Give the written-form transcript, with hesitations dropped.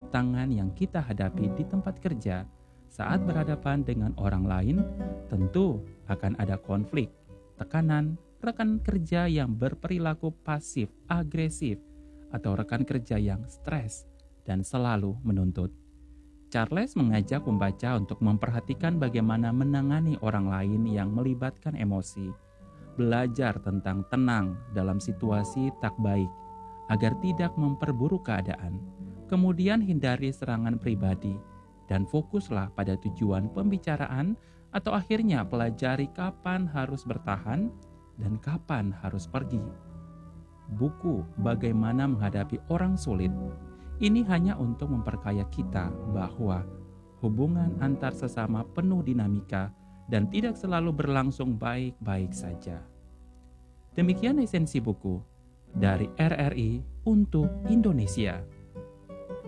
rintangan yang kita hadapi di tempat kerja saat berhadapan dengan orang lain, tentu akan ada konflik, tekanan, rekan kerja yang berperilaku pasif, agresif, atau rekan kerja yang stres dan selalu menuntut. Charles mengajak pembaca untuk memperhatikan bagaimana menangani orang lain yang melibatkan emosi, belajar tentang tenang dalam situasi tak baik, agar tidak memperburuk keadaan. Kemudian hindari serangan pribadi dan fokuslah pada tujuan pembicaraan, atau akhirnya pelajari kapan harus bertahan dan kapan harus pergi. Buku Bagaimana Menghadapi Orang Sulit ini hanya untuk memperkaya kita bahwa hubungan antar sesama penuh dinamika dan tidak selalu berlangsung baik-baik saja. Demikian esensi buku dari RRI untuk Indonesia.